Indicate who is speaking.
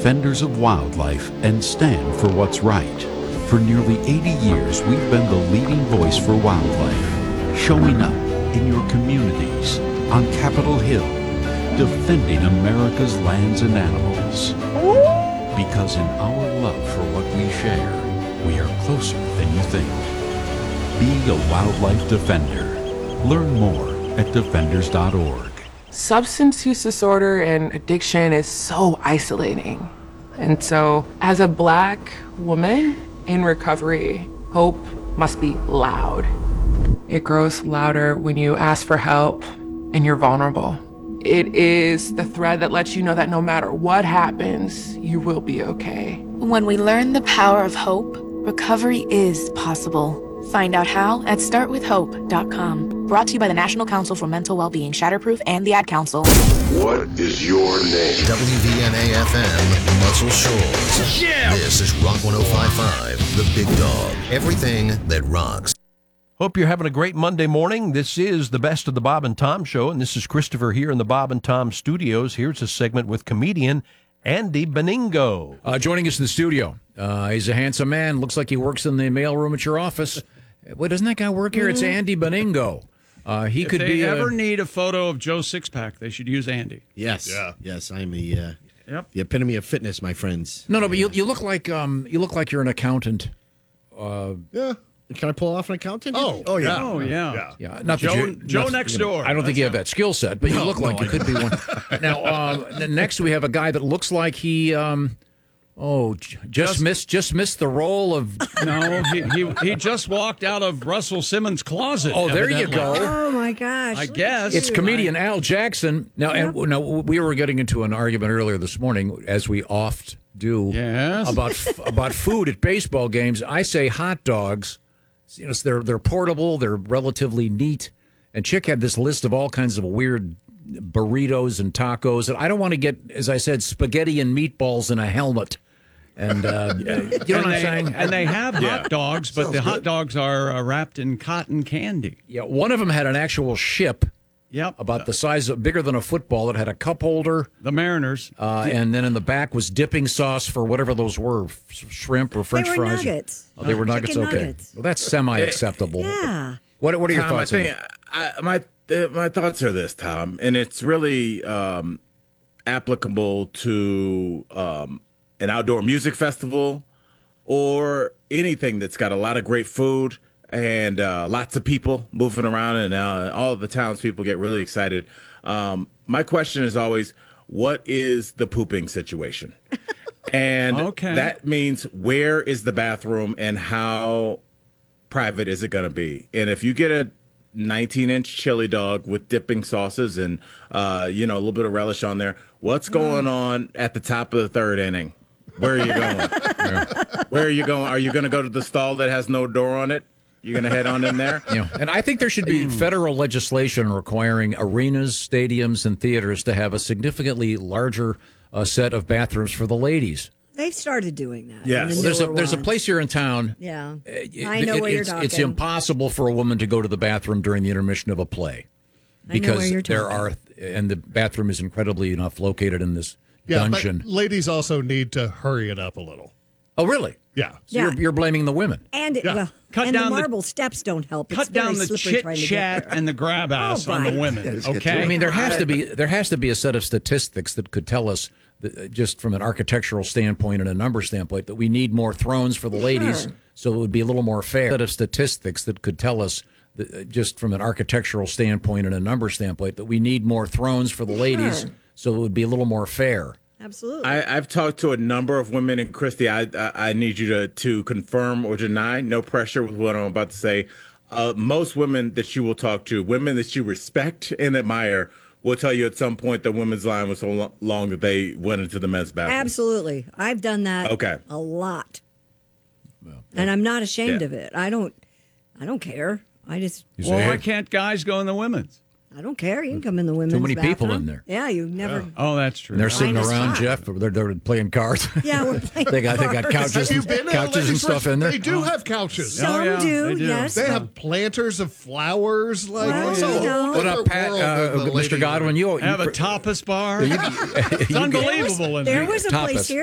Speaker 1: defenders of wildlife and stand for what's right. For nearly 80 years, we've been the leading voice for wildlife, showing up in your communities, on Capitol Hill, defending America's lands and animals. Because in our love for what we share, we are closer than you think. Be a wildlife defender. Learn more at defenders.org.
Speaker 2: Substance use disorder and addiction is so isolating. And so, as a Black woman in recovery, hope must be loud. It grows louder when you ask for help and you're vulnerable. It is the thread that lets you know that no matter what happens, you will be okay.
Speaker 3: When we learn the power of hope, recovery is possible. Find out how at startwithhope.com. Brought to you by the National Council for Mental Wellbeing, Shatterproof, and the Ad Council.
Speaker 4: What is your name?
Speaker 5: WVNA-FM, Muscle Shoals.
Speaker 4: Yeah!
Speaker 5: This is Rock 105.5, The Big Dog. Everything that rocks.
Speaker 6: Hope you're having a great Monday morning. This is the Best of the Bob and Tom Show, and this is Christopher here in the Bob and Tom studios. Here's a segment with comedian Andy Beningo.
Speaker 7: Joining us in the studio. He's a handsome man. Looks like he works in the mailroom at your office. Wait, doesn't that guy work here? It's Andy Beningo. He
Speaker 8: if
Speaker 7: could
Speaker 8: they
Speaker 7: be
Speaker 8: ever need a photo of Joe Sixpack, they should use Andy.
Speaker 9: Yes.
Speaker 8: Yeah.
Speaker 9: Yes, I'm the epitome of fitness, my friends.
Speaker 7: No, but you look like you're an accountant.
Speaker 9: Yeah. Can I pull off an accountant?
Speaker 8: Oh yeah.
Speaker 7: Yeah, not
Speaker 8: Joe next door.
Speaker 7: I don't think you have that skill set, but you look like you could be one. Now, next we have a guy that looks like he just missed the role of.
Speaker 8: No, he just walked out of Russell Simmons' closet.
Speaker 7: Oh, there you go.
Speaker 10: Oh my gosh!
Speaker 8: I guess
Speaker 7: it's comedian Al Jackson. Now, we were getting into an argument earlier this morning, as we oft do, about food at baseball games. I say hot dogs. You know, they're portable, they're relatively neat. And Chick had this list of all kinds of weird burritos and tacos. And I don't want to get, as I said, spaghetti and meatballs in a helmet. And you know what I'm saying?
Speaker 8: And they have hot dogs, but the hot dogs are wrapped in cotton candy.
Speaker 7: Yeah, one of them had an actual ship.
Speaker 8: Yep.
Speaker 7: About the size of, bigger than a football. It had a cup holder.
Speaker 8: The Mariners.
Speaker 7: And then in the back was dipping sauce for whatever those were, shrimp or French fries.
Speaker 10: They were nuggets.
Speaker 7: Oh, they were nuggets?
Speaker 10: Chicken
Speaker 7: Okay.
Speaker 10: nuggets.
Speaker 7: Well, that's semi-acceptable.
Speaker 10: Yeah.
Speaker 7: What are your
Speaker 11: Tom,
Speaker 7: thoughts?
Speaker 11: My thoughts are this, Tom, and it's really applicable to an outdoor music festival or anything that's got a lot of great food and lots of people moving around, and all of the townspeople get really excited. My question is always, what is the pooping situation? And that means, where is the bathroom and how private is it going to be? And if you get a 19-inch chili dog with dipping sauces and a little bit of relish on there, what's going on at the top of the third inning? Where are you going? Where are you going? Are you going to go to the stall that has no door on it? You're going to head on in there?
Speaker 7: Yeah. And I think there should be federal legislation requiring arenas, stadiums, and theaters to have a significantly larger set of bathrooms for the ladies.
Speaker 10: They've started doing that.
Speaker 11: Yes.
Speaker 7: There's a place here in town.
Speaker 10: Yeah. I know where you're talking.
Speaker 7: It's impossible for a woman to go to the bathroom during the intermission of a play. Because and the bathroom is incredibly enough located in this dungeon.
Speaker 12: But ladies also need to hurry it up a little.
Speaker 7: Oh, really?
Speaker 12: Yeah.
Speaker 7: So you're blaming the women.
Speaker 10: And the marble steps don't help.
Speaker 8: Cut down the chit chat and the grab ass on the women. Okay.
Speaker 7: I mean, there has to be a set of statistics that could tell us, just from an architectural standpoint and a number standpoint, that we need more thrones for the ladies, so it would be a little more fair. A set of statistics that could tell us, just from an architectural standpoint and a number standpoint, that we need more thrones for the ladies, so it would be a little more fair.
Speaker 10: Absolutely.
Speaker 11: I've talked to a number of women, and Christy, I need you to confirm or deny. No pressure with what I'm about to say. Most women that you will talk to, women that you respect and admire, will tell you at some point the women's line was so long that they went into the men's bathroom.
Speaker 10: Absolutely. I've done that a lot. Well, and I'm not ashamed of it. I don't care.
Speaker 8: Why can't guys go in the women's?
Speaker 10: I don't care. You can come in the women's
Speaker 7: Too many
Speaker 10: bathroom.
Speaker 7: people in there.
Speaker 10: Yeah, you never.
Speaker 8: Yeah. Oh, that's true.
Speaker 7: And they're sitting around, Jeff. They're playing cards.
Speaker 10: Yeah, we're playing
Speaker 7: they got couches and stuff in there.
Speaker 12: They do have couches.
Speaker 10: Some do, yes.
Speaker 12: They have planters of flowers.
Speaker 10: What
Speaker 7: up, Pat? Mr. Godwin, you
Speaker 8: have a tapas bar. It's unbelievable in
Speaker 10: there
Speaker 8: here.
Speaker 10: was a place here